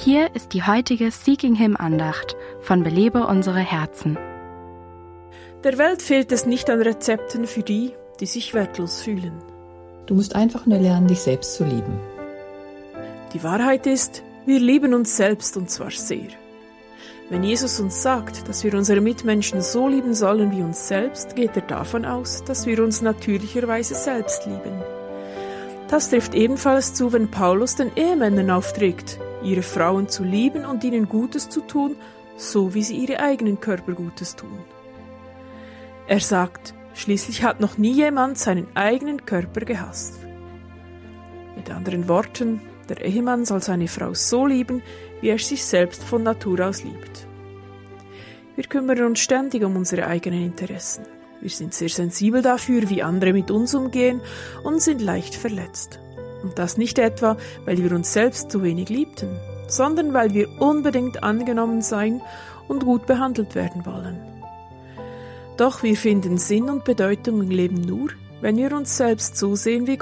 Hier ist die heutige Seeking Him Andacht von Belebe unsere Herzen. Der Welt fehlt es nicht an Rezepten für die, die sich wertlos fühlen. Du musst einfach nur lernen, dich selbst zu lieben. Die Wahrheit ist, wir lieben uns selbst und zwar sehr. Wenn Jesus uns sagt, dass wir unsere Mitmenschen so lieben sollen wie uns selbst, geht er davon aus, dass wir uns natürlicherweise selbst lieben. Das trifft ebenfalls zu, wenn Paulus den Ehemännern aufträgt, ihre Frauen zu lieben und ihnen Gutes zu tun, so wie sie ihre eigenen Körper Gutes tun. Er sagt, schließlich hat noch nie jemand seinen eigenen Körper gehasst. Mit anderen Worten, der Ehemann soll seine Frau so lieben, wie er sich selbst von Natur aus liebt. Wir kümmern uns ständig um unsere eigenen Interessen. Wir sind sehr sensibel dafür, wie andere mit uns umgehen und sind leicht verletzt. Und das nicht etwa, weil wir uns selbst zu wenig liebten, sondern weil wir unbedingt angenommen sein und gut behandelt werden wollen. Doch wir finden Sinn und Bedeutung im Leben nur, wenn wir uns selbst so sehen, wie